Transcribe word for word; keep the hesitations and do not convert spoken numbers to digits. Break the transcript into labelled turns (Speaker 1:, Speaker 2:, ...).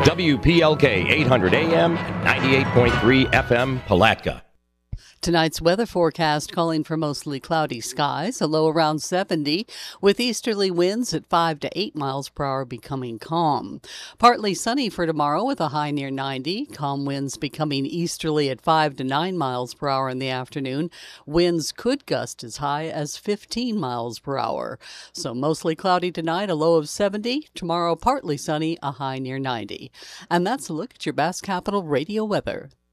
Speaker 1: W P L K eight hundred A M, ninety-eight point three F M, Palatka.
Speaker 2: Tonight's weather forecast calling for mostly cloudy skies, a low around seventy, with easterly winds at five to eight miles per hour becoming calm. Partly sunny for tomorrow with a high near ninety, calm winds becoming easterly at five to nine miles per hour in the afternoon. Winds could gust as high as fifteen miles per hour. So mostly cloudy tonight, a low of seventy. Tomorrow partly sunny, a high near ninety. And that's a look at your Bass Capital radio weather.